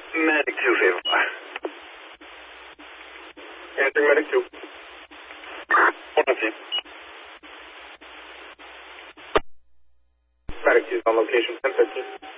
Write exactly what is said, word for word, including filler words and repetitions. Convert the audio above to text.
Medic two, favor five. Answering Medic two. one fifteen. Medic two is on location, ten fifteen.